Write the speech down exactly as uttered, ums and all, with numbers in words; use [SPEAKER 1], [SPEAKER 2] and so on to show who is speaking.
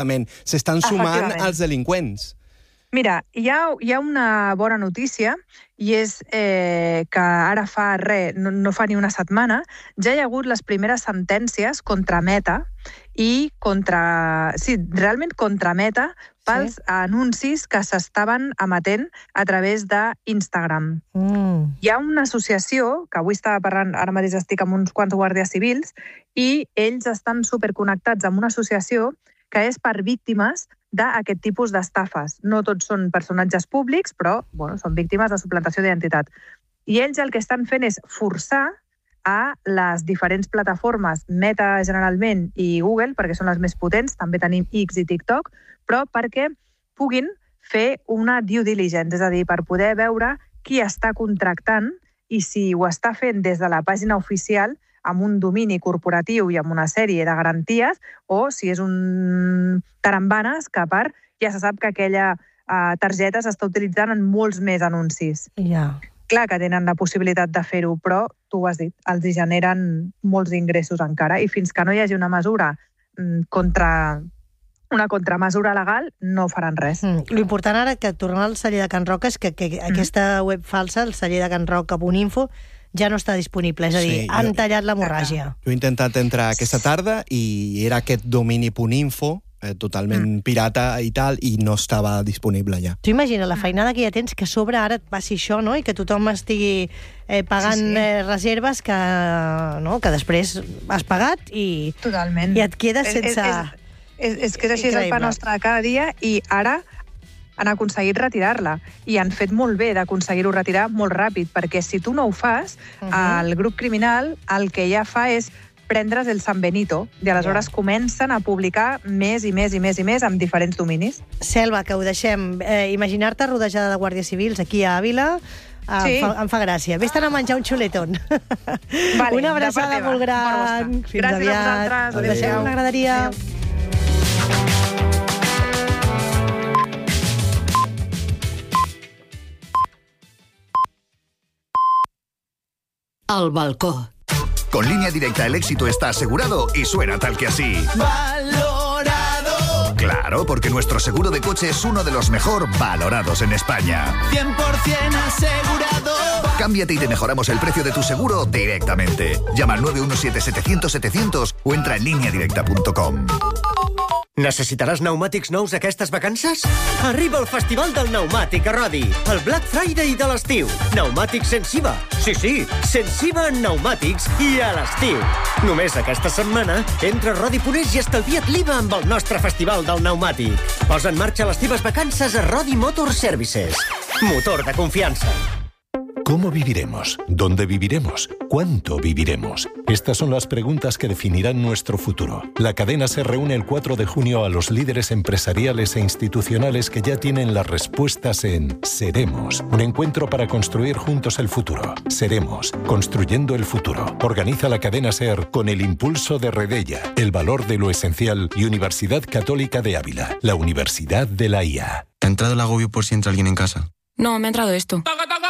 [SPEAKER 1] S'estan sumant els delinqüents.
[SPEAKER 2] Mira, hi ha, hi ha una bona notícia i és eh, que ara fa res, no, no fa ni una setmana, ja hi ha hagut les primeres sentències contra Meta i contra... Sí, realment contra Meta pels sí. anuncis que s'estaven emetent a través d'Instagram. Mm. Hi ha una associació, que avui estava parlant, ara mateix estic amb uns quants guàrdies civils, i ells estan superconnectats amb una associació que és per víctimes d'aquest tipus d'estafes. No tots són personatges públics, però bueno, són víctimes de suplantació d'identitat. I ells el que estan fent és forçar a les diferents plataformes, Meta generalment i Google, perquè són les més potents, també tenim X i TikTok, però perquè puguin fer una due diligence, és a dir, per poder veure qui està contractant i si ho està fent des de la pàgina oficial amb un domini corporatiu i amb una sèrie de garanties, o si és un tarambanes que a part ja se sap que aquella uh, targeta s'està utilitzant en molts més anuncis.
[SPEAKER 3] Yeah.
[SPEAKER 2] Clar que tenen la possibilitat de fer-ho, però, tu ho has dit, els hi generen molts ingressos encara, i fins que no hi hagi una mesura contra... una contramesura legal, no faran res.
[SPEAKER 3] Mm. L'important ara, que tornar al celler de Can Roca, és que, que mm. aquesta web falsa, el celler de Can Roca punt info, ja no està disponible, és a dir, sí, han jo, tallat l'hemorràgia.
[SPEAKER 1] Jo he intentat entrar aquesta tarda i era aquest domini punt info, eh, totalment mm. pirata i tal, i no estava disponible ja.
[SPEAKER 3] Tu imagina la feinada que ja tens, que a sobre ara et passi això, no?, i que tothom estigui eh, pagant sí, sí. Eh, reserves que, no?, que després has pagat i,
[SPEAKER 2] Totalment.
[SPEAKER 3] i et quedes sense...
[SPEAKER 2] És, és, és, és que és així, és el pa nostre cada dia, i ara han aconseguit retirar-la. I han fet molt bé d'aconseguir-ho retirar molt ràpid, perquè si tu no ho fas, uh -huh. el grup criminal el que ja fa és prendre's el San Benito, i aleshores yeah. comencen a publicar més i més i més i més amb diferents dominis.
[SPEAKER 3] Selva, que ho deixem. Eh, imaginar-te rodejada de guàrdies civils aquí a Àvila em, sí. fa, em fa gràcia. Vés-te'n a menjar un xuletón.
[SPEAKER 2] Vale,
[SPEAKER 3] una abraçada molt gran.
[SPEAKER 2] Fins Gràcies aviat. a vosaltres.
[SPEAKER 3] Ho deixem a la graderia. Adéu.
[SPEAKER 4] Al balcó.
[SPEAKER 5] Con Línea Directa el éxito está asegurado y suena tal que así.
[SPEAKER 6] ¡Valorado!
[SPEAKER 5] Claro, porque nuestro seguro de coche es uno de los mejor valorados en España.
[SPEAKER 6] cien por ciento asegurado.
[SPEAKER 5] Cámbiate y te mejoramos el precio de tu seguro directamente. Llama al nueve uno siete setecientos setecientos o entra en línea directa punto com.
[SPEAKER 7] Necessitaràs pneumàtics nous aquestes vacances? Arriba el Festival del Pneumàtic a Rodi, el Black Friday de l'estiu. Pneumàtics sense I V A. Sí, sí, sense I V A en pneumàtics i a l'estiu. Només aquesta setmana, entra a rodi punt es i estalvia't l'I V A amb el nostre Festival del Pneumàtic. Posa en marxa les teves vacances a Rodi Motor Services. Motor de confiança.
[SPEAKER 8] ¿Cómo viviremos? ¿Dónde viviremos? ¿Cuánto viviremos? Estas son las preguntas que definirán nuestro futuro. La cadena se reúne el cuatro de junio a los líderes empresariales e institucionales que ya tienen las respuestas en Seremos, un encuentro para construir juntos el futuro. Seremos, construyendo el futuro. Organiza la cadena SER con el impulso de Redella, el valor de lo esencial y Universidad Católica de Ávila, la Universidad de la I A.
[SPEAKER 9] ¿Te ha entrado el agobio por si entra alguien en casa?
[SPEAKER 10] No, me ha entrado esto.